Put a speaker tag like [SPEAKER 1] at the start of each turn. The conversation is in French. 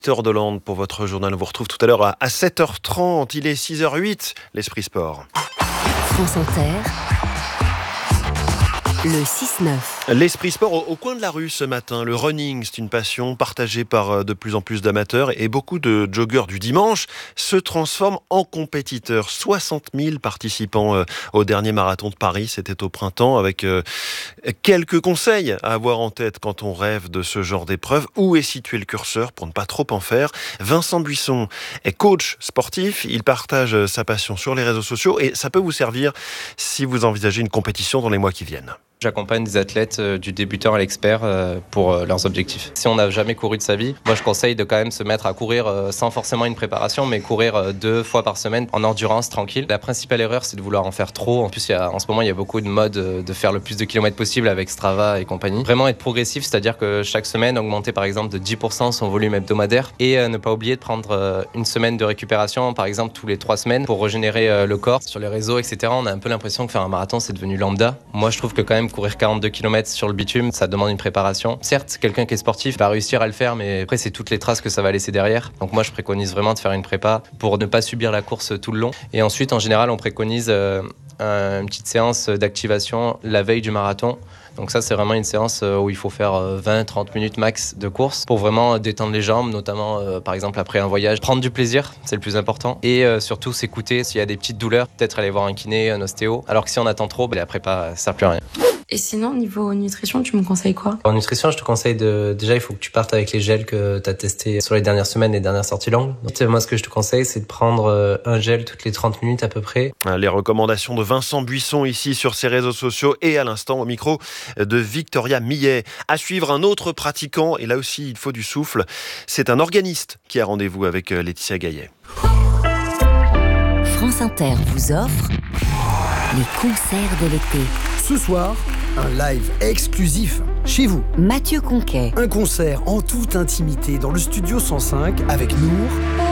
[SPEAKER 1] Doland pour votre journal. On vous retrouve tout à l'heure à 7h30. Il est 6h08, l'Esprit Sport.
[SPEAKER 2] France Inter, le 6-9.
[SPEAKER 1] L'Esprit Sport au coin de la rue ce matin. Le running, c'est une passion partagée par de plus en plus d'amateurs et beaucoup de joggeurs du dimanche se transforment en compétiteurs. 60 000 participants au dernier marathon de Paris, c'était au printemps, avec quelques conseils à avoir en tête quand on rêve de ce genre d'épreuve. Où est situé le curseur pour ne pas trop en faire? Vincent Buisson est coach sportif, il partage sa passion sur les réseaux sociaux et ça peut vous servir si vous envisagez une compétition dans les mois qui viennent.
[SPEAKER 3] J'accompagne des athlètes du débutant à l'expert pour leurs objectifs. Si on n'a jamais couru de sa vie, moi je conseille de quand même se mettre à courir sans forcément une préparation, mais courir 2 fois par semaine en endurance tranquille. La principale erreur, c'est de vouloir en faire trop. En plus, en ce moment, il y a beaucoup de modes de faire le plus de kilomètres possible avec Strava et compagnie. Vraiment être progressif, c'est-à-dire que chaque semaine, augmenter par exemple de 10% son volume hebdomadaire et ne pas oublier de prendre une semaine de récupération, par exemple tous les 3 semaines pour régénérer le corps. Sur les réseaux, etc., on a un peu l'impression que faire un marathon, c'est devenu lambda. Moi, je trouve que quand même courir 42 km sur le bitume, ça demande une préparation. Certes, quelqu'un qui est sportif va réussir à le faire, mais après, c'est toutes les traces que ça va laisser derrière. Donc moi, je préconise vraiment de faire une prépa pour ne pas subir la course tout le long. Et ensuite, en général, on préconise une petite séance d'activation la veille du marathon. Donc ça, c'est vraiment une séance où il faut faire 20-30 minutes max de course pour vraiment détendre les jambes, notamment par exemple après un voyage. Prendre du plaisir, c'est le plus important. Et surtout s'écouter s'il y a des petites douleurs, peut-être aller voir un kiné, un ostéo. Alors que si on attend trop, la prépa, ça sert plus à rien.
[SPEAKER 4] Et sinon, niveau nutrition, tu me conseilles quoi?
[SPEAKER 3] En nutrition, je te conseille déjà, il faut que tu partes avec les gels que tu as testés sur les dernières semaines, les dernières sorties longues. Donc, moi, ce que je te conseille, c'est de prendre un gel toutes les 30 minutes à peu près.
[SPEAKER 1] Les recommandations de Vincent Buisson ici sur ses réseaux sociaux et à l'instant au micro de Victoria Millet. À suivre un autre pratiquant, et là aussi, il faut du souffle. C'est un organiste qui a rendez-vous avec Laetitia Gaillet.
[SPEAKER 2] France Inter vous offre les concerts de l'été.
[SPEAKER 5] Ce soir, un live exclusif chez vous.
[SPEAKER 2] Mathieu Conquet.
[SPEAKER 5] Un concert en toute intimité dans le studio 105 avec Nour